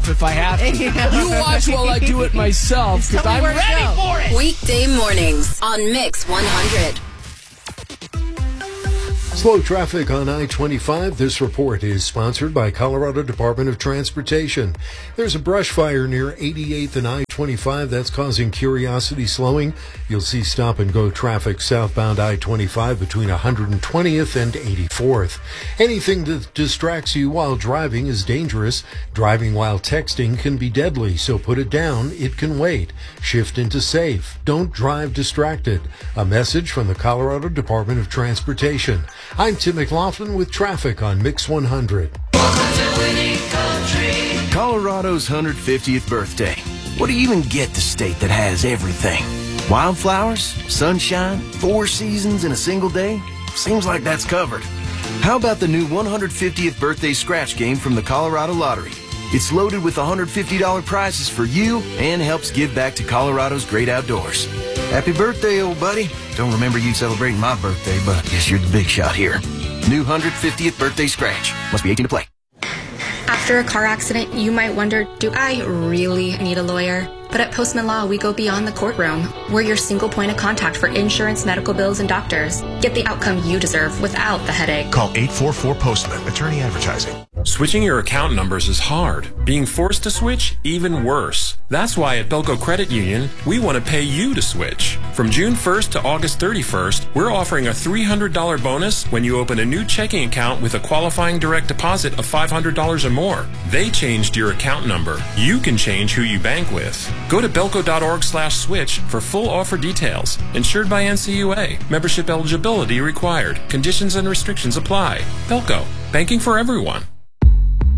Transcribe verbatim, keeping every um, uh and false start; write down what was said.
if I have to. You watch while I do it myself, because I'm ready for it. Weekday mornings on Mix one hundred. Slow traffic on I twenty-five. This report is sponsored by Colorado Department of Transportation. There's a brush fire near eighty-eighth and I twenty-five that's causing curiosity slowing. You'll see stop and go traffic southbound I twenty-five between one hundred twentieth and eighty-fourth. Anything that distracts you while driving is dangerous. Driving while texting can be deadly, so put it down. It can wait. Shift into safe. Don't drive distracted. A message from the Colorado Department of Transportation. I'm Tim McLaughlin with traffic on Mix one hundred. Colorado's one hundred fiftieth birthday. What do you even get the state that has everything? Wildflowers, sunshine, four seasons in a single day? Seems like that's covered. How about the new one hundred fiftieth birthday scratch game from the Colorado Lottery? It's loaded with one hundred fifty dollars prizes for you and helps give back to Colorado's great outdoors. Happy birthday, old buddy. Don't remember you celebrating my birthday, but I guess you're the big shot here. New one hundred fiftieth birthday scratch. Must be eighteen to play. After a car accident, you might wonder, do I really need a lawyer? But at Postman Law, we go beyond the courtroom. We're your single point of contact for insurance, medical bills, and doctors. Get the outcome you deserve without the headache. Call eight four four Postman, attorney advertising. Switching your account numbers is hard. Being forced to switch, even worse. That's why at Belco Credit Union, we want to pay you to switch. From June first to August thirty-first, we're offering a three hundred dollars bonus when you open a new checking account with a qualifying direct deposit of five hundred dollars or more. They changed your account number. You can change who you bank with. Go to belco.org slash switch for full offer details. Insured by N C U A. Membership eligibility required. Conditions and restrictions apply. Belco. Banking for everyone.